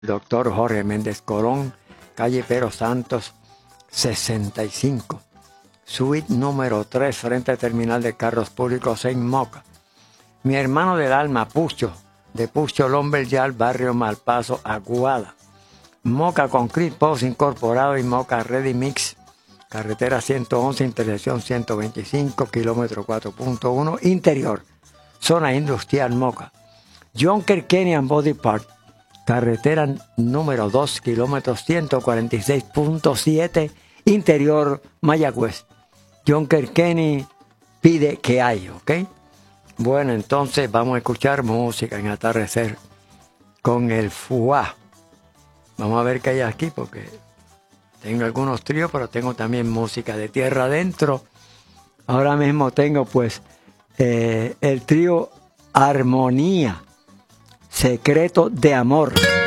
Doctor Jorge Méndez Colón, calle Pero Santos, 65. Suite número 3, frente al terminal de carros públicos en Moca. Mi hermano del alma, Pucho, de Pucho Lumberyard, barrio Malpaso, Aguada. Moca Concrete Post Incorporado y Moca Ready Mix, carretera 111, intersección 125, kilómetro 4.1, interior, zona industrial Moca. Jonker Kenyan Body Part, carretera número 2, kilómetros 146.7, interior Mayagüez. Jonker Kenny pide que hay, ¿ok? Bueno, entonces vamos a escuchar música en Atardecer con el Fuá. Vamos a ver qué hay aquí, porque tengo algunos tríos, pero tengo también música de tierra adentro. Ahora mismo tengo pues el trío Armonía, Secreto de Amor.